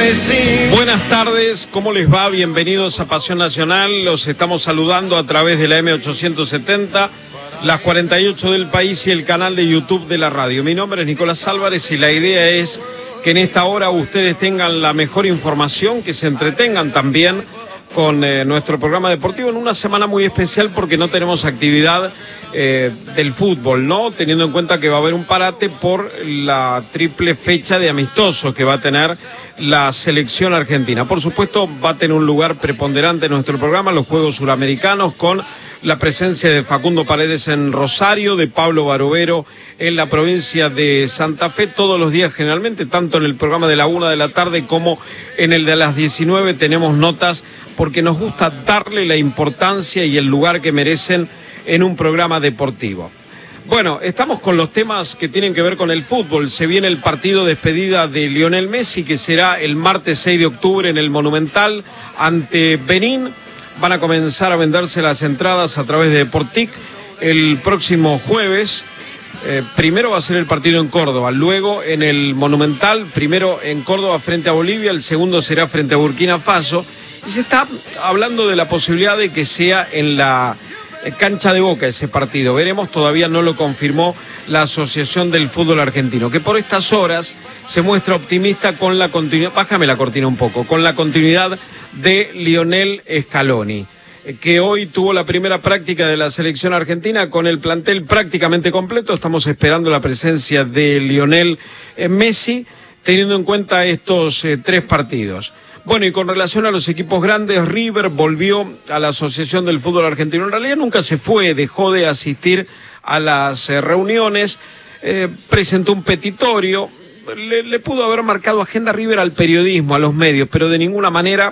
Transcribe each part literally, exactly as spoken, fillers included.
Messi. Buenas tardes, ¿cómo les va? Bienvenidos a Pasión Nacional. Los estamos saludando a través de la eme ochocientos setenta, las cuarenta y ocho del país y el canal de YouTube de la radio. Mi nombre es Nicolás Álvarez y la idea es que en esta hora ustedes tengan la mejor información, que se entretengan también con eh, nuestro programa deportivo en una semana muy especial porque no tenemos actividad eh, del fútbol, ¿no? Teniendo en cuenta que va a haber un parate por la triple fecha de amistosos que va a tener la selección argentina. Por supuesto, va a tener un lugar preponderante en nuestro programa, los Juegos Suramericanos, con la presencia de Facundo Paredes en Rosario, de Pablo Barovero en la provincia de Santa Fe, todos los días generalmente, tanto en el programa de la una de la tarde como en el de las diecinueve, tenemos notas porque nos gusta darle la importancia y el lugar que merecen en un programa deportivo. Bueno, estamos con los temas que tienen que ver con el fútbol. Se viene el partido de despedida de Lionel Messi, que será el martes seis de octubre en el Monumental ante Benín. Van a comenzar a venderse las entradas a través de Deportic el próximo jueves. Eh, primero va a ser el partido en Córdoba, luego en el Monumental, primero en Córdoba frente a Bolivia, el segundo será frente a Burkina Faso. Y se está hablando de la posibilidad de que sea en la cancha de Boca ese partido. Veremos, todavía no lo confirmó la Asociación del Fútbol Argentino, que por estas horas se muestra optimista con la continuidad, bájame la cortina un poco, con la continuidad de Lionel Scaloni, que hoy tuvo la primera práctica de la selección argentina con el plantel prácticamente completo. Estamos esperando la presencia de Lionel Messi, teniendo en cuenta estos eh, tres partidos. Bueno, y con relación a los equipos grandes, River volvió a la Asociación del Fútbol Argentino. En realidad nunca se fue, dejó de asistir a las eh, reuniones, eh, presentó un petitorio, le, le pudo haber marcado agenda River al periodismo, a los medios, pero de ninguna manera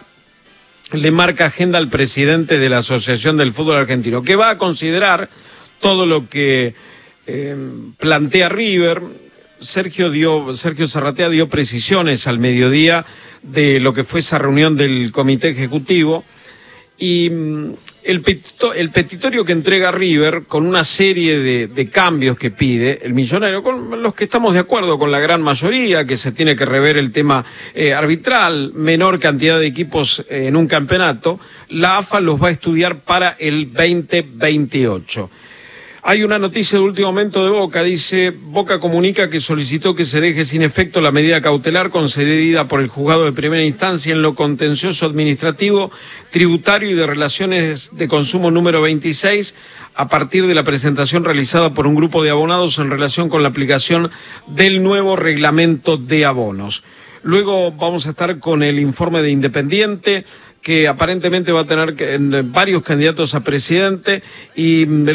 le marca agenda al presidente de la Asociación del Fútbol Argentino, que va a considerar todo lo que eh, plantea River. Sergio dio, Sergio Zarratea dio precisiones al mediodía de lo que fue esa reunión del comité ejecutivo y el, petito, el petitorio que entrega River con una serie de, de cambios que pide el millonario, con los que estamos de acuerdo con la gran mayoría, que se tiene que rever el tema eh, arbitral, menor cantidad de equipos eh, en un campeonato, la AFA los va a estudiar para el veinte veintiocho. Hay una noticia de último momento de Boca, dice, Boca comunica que solicitó que se deje sin efecto la medida cautelar concedida por el juzgado de primera instancia en lo contencioso administrativo, tributario y de relaciones de consumo número veintiséis, a partir de la presentación realizada por un grupo de abonados en relación con la aplicación del nuevo reglamento de abonos. Luego vamos a estar con el informe de Independiente, que aparentemente va a tener varios candidatos a presidente y